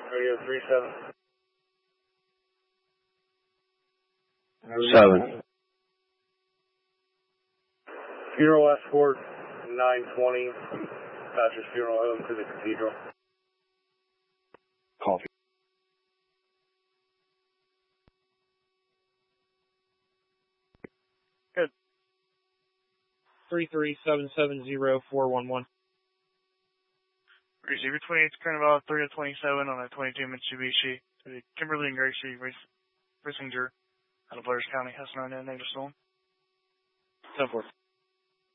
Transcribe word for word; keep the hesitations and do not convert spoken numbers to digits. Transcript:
Radio three seven. Seven. Funeral escort nine twenty. Bachelor's funeral home to the cathedral. Coffee. Good. Three three seven seven zero four one one. Receiver twenty-eight, Carnival three oh twenty-seven on a twenty-two Mitsubishi to the Kimberly and Gracie Rissinger out of Blair's County, has nine negative stolen. ten four.